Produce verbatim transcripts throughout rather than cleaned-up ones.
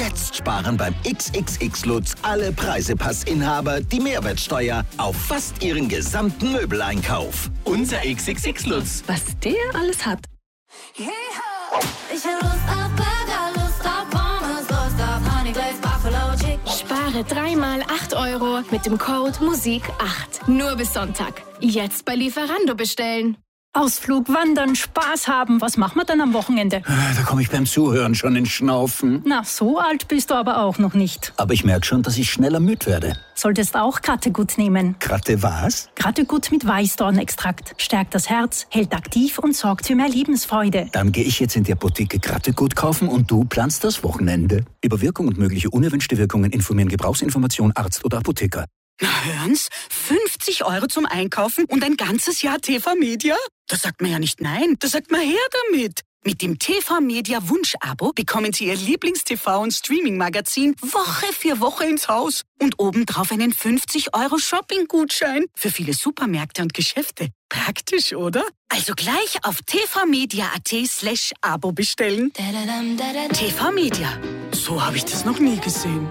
Jetzt sparen beim X X X Lutz alle Preisepassinhaber die Mehrwertsteuer auf fast ihren gesamten Möbeleinkauf. Unser X X X Lutz. Was der alles hat. Ich hab Lust auf Burger, Lust auf Pommes, Lust auf Honey Glazed Buffalo Chicken. Spare dreimal acht Euro mit dem Code Musik acht. Nur bis Sonntag. Jetzt bei Lieferando bestellen. Ausflug, Wandern, Spaß haben. Was machen wir dann am Wochenende? Da komme ich beim Zuhören schon ins Schnaufen. Na, so alt bist du aber auch noch nicht. Aber ich merke schon, dass ich schneller müde werde. Solltest auch Krattegut nehmen. Kratte was? Krattegut mit Weißdornextrakt. Stärkt das Herz, hält aktiv und sorgt für mehr Lebensfreude. Dann gehe ich jetzt in die Apotheke Krattegut kaufen und du planst das Wochenende. Über Wirkung und mögliche unerwünschte Wirkungen informieren Gebrauchsinformation Arzt oder Apotheker. Na hören's, fünfzig Euro zum Einkaufen und ein ganzes Jahr T V Media? Da sagt man ja nicht nein, da sagt man her damit. Mit dem T V Media Wunsch-Abo bekommen Sie Ihr Lieblings-T V- und Streaming-Magazin Woche für Woche ins Haus. Und obendrauf einen fünfzig Euro Shopping-Gutschein für viele Supermärkte und Geschäfte. Praktisch, oder? Also gleich auf tvmedia.at slash Abo bestellen. T V Media, so habe ich das noch nie gesehen.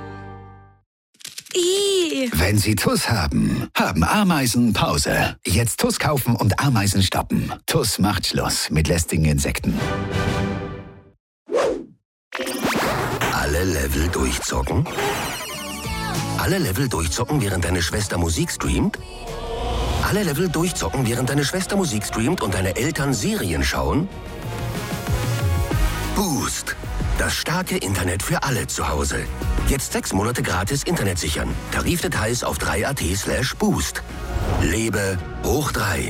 I. Wenn Sie T U S haben, haben Ameisen Pause. Jetzt T U S kaufen und Ameisen stoppen. T U S macht Schluss mit lästigen Insekten. Alle Level durchzocken? Alle Level durchzocken, während deine Schwester Musik streamt? Alle Level durchzocken, während deine Schwester Musik streamt und deine Eltern Serien schauen? Boost. Das starke Internet für alle zu Hause. Jetzt sechs Monate gratis Internet sichern. Tarifdetails auf drei punkt at slash boost. Lebe hoch drei.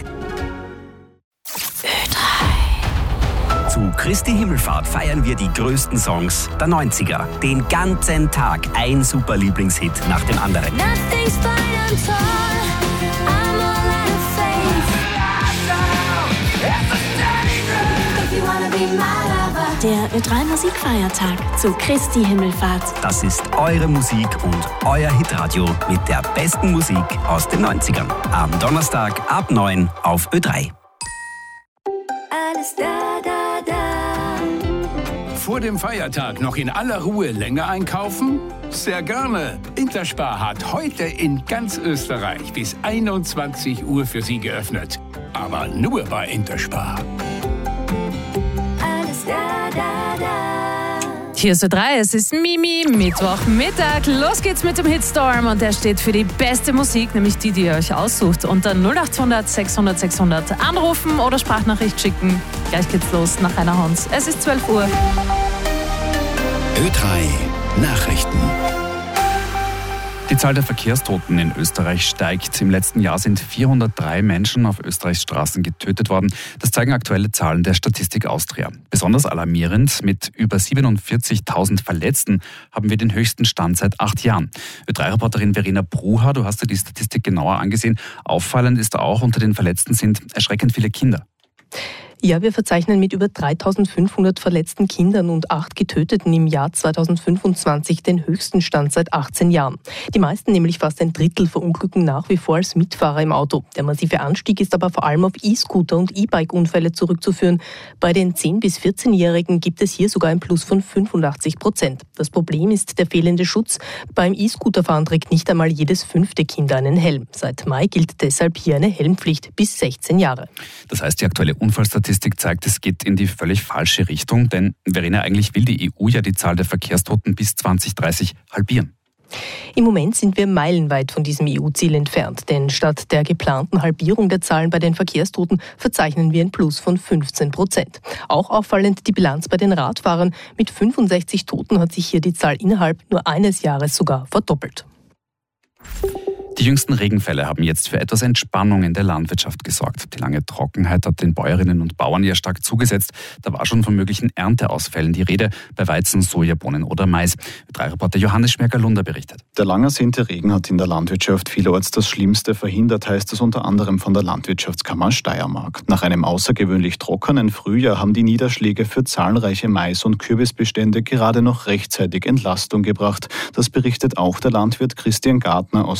Ö drei. Zu Christi Himmelfahrt feiern wir die größten Songs der neunziger. Den ganzen Tag ein super Lieblingshit nach dem anderen. Nothing's fine, I'm torn. I'm all out of faith. If you wanna be my lover. Der Ö drei Musikfeiertag zu Christi Himmelfahrt. Das ist eure Musik und euer Hitradio mit der besten Musik aus den neunzigern. Am Donnerstag ab neun auf Ö drei. Alles da, da, da. Vor dem Feiertag noch in aller Ruhe länger einkaufen? Sehr gerne. Interspar hat heute in ganz Österreich bis einundzwanzig Uhr für Sie geöffnet. Aber nur bei Interspar. Alles da, da, da. Hier ist Ö drei, es ist Mimi, Mittwochmittag. Los geht's mit dem Hitstorm und der steht für die beste Musik, nämlich die, die ihr euch aussucht. Unter null acht hundert sechshundert sechshundert anrufen oder Sprachnachricht schicken. Gleich geht's los nach einer Hans. Es ist zwölf Uhr. Ö drei Nachrichten. Die Zahl der Verkehrstoten in Österreich steigt. Im letzten Jahr sind vierhundertdrei Menschen auf Österreichs Straßen getötet worden. Das zeigen aktuelle Zahlen der Statistik Austria. Besonders alarmierend, mit über siebenundvierzigtausend Verletzten haben wir den höchsten Stand seit acht Jahren. Ö drei Reporterin Verena Bruha, du hast dir die Statistik genauer angesehen. Auffallend ist auch, unter den Verletzten sind erschreckend viele Kinder. Ja, wir verzeichnen mit über dreitausendfünfhundert verletzten Kindern und acht Getöteten im Jahr zweitausendfünfundzwanzig den höchsten Stand seit achtzehn Jahren. Die meisten, nämlich fast ein Drittel, verunglücken nach wie vor als Mitfahrer im Auto. Der massive Anstieg ist aber vor allem auf E-Scooter und E-Bike-Unfälle zurückzuführen. Bei den zehn- bis vierzehnjährigen gibt es hier sogar ein Plus von fünfundachtzig Prozent. Das Problem ist der fehlende Schutz. Beim E-Scooterfahren trägt nicht einmal jedes fünfte Kind einen Helm. Seit Mai gilt deshalb hier eine Helmpflicht bis sechzehn Jahre. Das heißt, die aktuelle Unfallstatistik zeigt, es geht in die völlig falsche Richtung, denn Verena, eigentlich will die E U ja die Zahl der Verkehrstoten bis zwanzig dreißig halbieren. Im Moment sind wir meilenweit von diesem E U-Ziel entfernt, denn statt der geplanten Halbierung der Zahlen bei den Verkehrstoten verzeichnen wir ein Plus von fünfzehn Prozent. Auch auffallend die Bilanz bei den Radfahrern. Mit fünfundsechzig Toten hat sich hier die Zahl innerhalb nur eines Jahres sogar verdoppelt. Die jüngsten Regenfälle haben jetzt für etwas Entspannung in der Landwirtschaft gesorgt. Die lange Trockenheit hat den Bäuerinnen und Bauern ja stark zugesetzt. Da war schon von möglichen Ernteausfällen die Rede bei Weizen, Sojabohnen oder Mais. drei Reporter Johannes Schmerger-Lunder berichtet. Der lang ersehnte Regen hat in der Landwirtschaft vielerorts das Schlimmste verhindert, heißt es unter anderem von der Landwirtschaftskammer Steiermark. Nach einem außergewöhnlich trockenen Frühjahr haben die Niederschläge für zahlreiche Mais- und Kürbisbestände gerade noch rechtzeitig Entlastung gebracht. Das berichtet auch der Landwirt Christian Gartner aus der Süd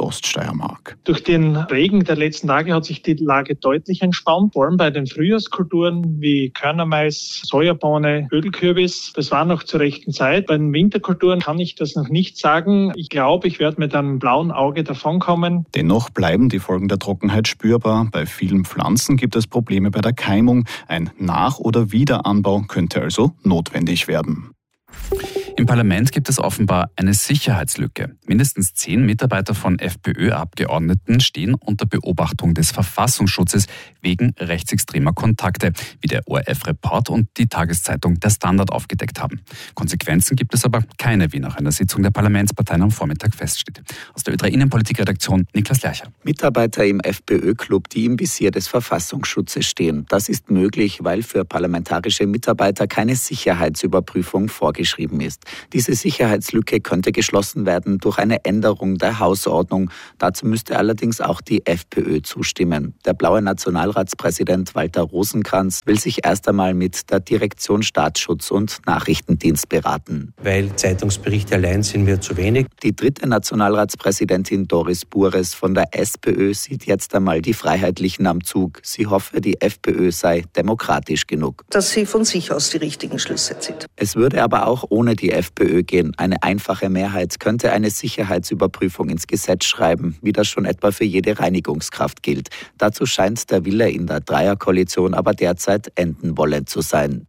Südoststeiermark. Durch den Regen der letzten Tage hat sich die Lage deutlich entspannt, vor allem bei den Frühjahrskulturen wie Körnermais, Sojabohne, Ödelkürbis. Das war noch zur rechten Zeit. Bei den Winterkulturen kann ich das noch nicht sagen. Ich glaube, ich werde mit einem blauen Auge davonkommen. Dennoch bleiben die Folgen der Trockenheit spürbar. Bei vielen Pflanzen gibt es Probleme bei der Keimung. Ein Nach- oder Wiederanbau könnte also notwendig werden. Im Parlament gibt es offenbar eine Sicherheitslücke. Mindestens zehn Mitarbeiter von FPÖ-Abgeordneten stehen unter Beobachtung des Verfassungsschutzes wegen rechtsextremer Kontakte, wie der O R F-Report und die Tageszeitung Der Standard aufgedeckt haben. Konsequenzen gibt es aber keine, wie nach einer Sitzung der Parlamentsparteien am Vormittag feststeht. Aus der Ö drei Innenpolitikredaktion Niklas Lercher. Mitarbeiter im FPÖ-Club, die im Visier des Verfassungsschutzes stehen. Das ist möglich, weil für parlamentarische Mitarbeiter keine Sicherheitsüberprüfung vorgeschrieben ist. Diese Sicherheitslücke könnte geschlossen werden durch eine Änderung der Hausordnung. Dazu müsste allerdings auch die FPÖ zustimmen. Der blaue Nationalratspräsident Walter Rosenkranz will sich erst einmal mit der Direktion Staatsschutz und Nachrichtendienst beraten. Weil Zeitungsberichte allein sind mir zu wenig. Die dritte Nationalratspräsidentin Doris Bures von der SPÖ sieht jetzt einmal die Freiheitlichen am Zug. Sie hoffe, die FPÖ sei demokratisch genug. Dass sie von sich aus die richtigen Schlüsse zieht. Es würde aber auch ohne die FPÖ gehen. Eine einfache Mehrheit könnte eine Sicherheitsüberprüfung ins Gesetz schreiben, wie das schon etwa für jede Reinigungskraft gilt. Dazu scheint der Wille in der Dreierkoalition aber derzeit enden wollend zu sein.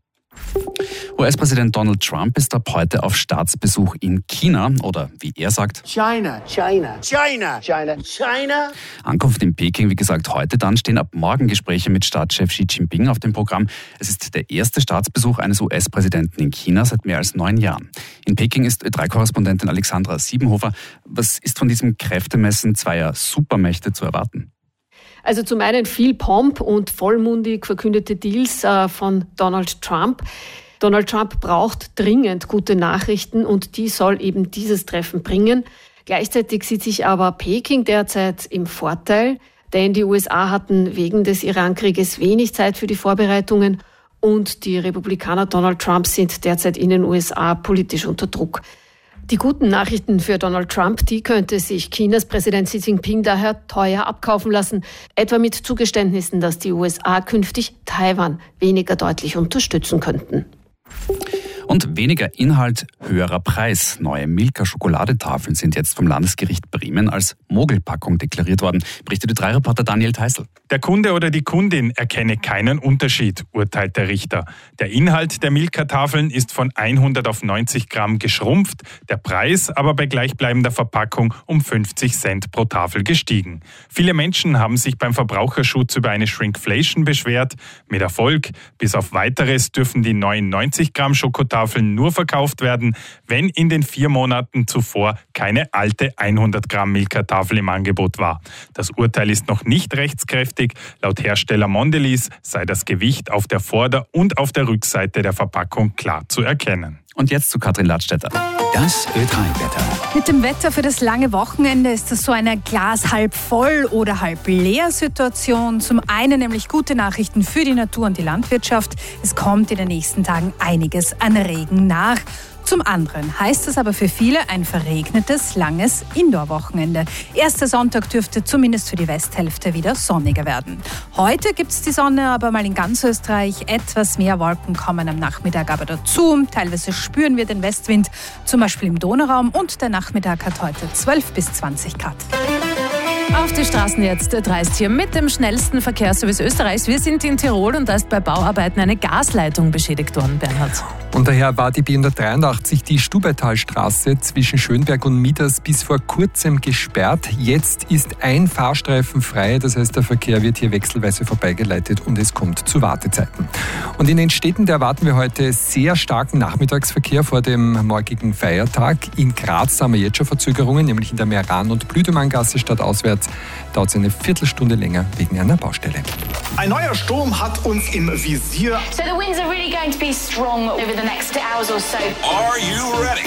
U S-Präsident Donald Trump ist ab heute auf Staatsbesuch in China oder wie er sagt, China, China, China, China, China. Ankunft in Peking, wie gesagt, heute. Dann stehen ab morgen Gespräche mit Staatschef Xi Jinping auf dem Programm. Es ist der erste Staatsbesuch eines U S-Präsidenten in China seit mehr als neun Jahren. In Peking ist Ö drei Korrespondentin Alexandra Siebenhofer. Was ist von diesem Kräftemessen zweier Supermächte zu erwarten? Also zum einen viel Pomp und vollmundig verkündete Deals äh, von Donald Trump. Donald Trump braucht dringend gute Nachrichten und die soll eben dieses Treffen bringen. Gleichzeitig sieht sich aber Peking derzeit im Vorteil, denn die U S A hatten wegen des Irankrieges wenig Zeit für die Vorbereitungen und die Republikaner Donald Trump sind derzeit in den U S A politisch unter Druck. Die guten Nachrichten für Donald Trump, die könnte sich Chinas Präsident Xi Jinping daher teuer abkaufen lassen, etwa mit Zugeständnissen, dass die U S A künftig Taiwan weniger deutlich unterstützen könnten. Und weniger Inhalt, höherer Preis. Neue Milka-Schokoladetafeln sind jetzt vom Landesgericht Bremen als Mogelpackung deklariert worden, berichtet Ö drei Reporter Daniel Theißl. Der Kunde oder die Kundin erkenne keinen Unterschied, urteilt der Richter. Der Inhalt der Milka-Tafeln ist von hundert auf neunzig Gramm geschrumpft, der Preis aber bei gleichbleibender Verpackung um fünfzig Cent pro Tafel gestiegen. Viele Menschen haben sich beim Verbraucherschutz über eine Shrinkflation beschwert. Mit Erfolg. Bis auf Weiteres dürfen die neuen neunzig Gramm Schokotafeln nur verkauft werden, wenn in den vier Monaten zuvor keine alte hundert Gramm Milka-Tafel im Angebot war. Das Urteil ist noch nicht rechtskräftig. Laut Hersteller Mondelez sei das Gewicht auf der Vorder- und auf der Rückseite der Verpackung klar zu erkennen. Und jetzt zu Katrin Ladstätter. Das Ö drei Wetter. Mit dem Wetter für das lange Wochenende ist das so eine Glas halb voll oder halb leer Situation. Zum einen nämlich gute Nachrichten für die Natur und die Landwirtschaft. Es kommt in den nächsten Tagen einiges an Regen nach. Zum anderen heißt es aber für viele ein verregnetes, langes Indoor-Wochenende. Erster Sonntag dürfte zumindest für die Westhälfte wieder sonniger werden. Heute gibt es die Sonne aber mal in ganz Österreich. Etwas mehr Wolken kommen am Nachmittag aber dazu. Teilweise spüren wir den Westwind, zum Beispiel im Donauraum. Und der Nachmittag hat heute zwölf bis zwanzig Grad. Auf die Straßen jetzt, drei ist hier mit dem schnellsten Verkehrsservice Österreichs. Wir sind in Tirol und da ist bei Bauarbeiten eine Gasleitung beschädigt worden, Bernhard. Und daher war die B hundertdreiundachtzig, die Stubaitalstraße zwischen Schönberg und Mieders, bis vor kurzem gesperrt. Jetzt ist ein Fahrstreifen frei, das heißt, der Verkehr wird hier wechselweise vorbeigeleitet und es kommt zu Wartezeiten. Und in den Städten, da erwarten wir heute sehr starken Nachmittagsverkehr vor dem morgigen Feiertag. In Graz haben wir jetzt schon Verzögerungen, nämlich in der Meran- und Blüdemanngasse stadtauswärts dauert es eine Viertelstunde länger wegen einer Baustelle. Ein neuer Sturm hat uns im Visier. So the winds are really going to be strong over the next hours or so. Are you ready?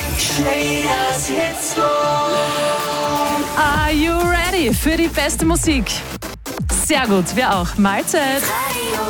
Are you ready für die beste Musik? Sehr gut, wir auch. Mahlzeit.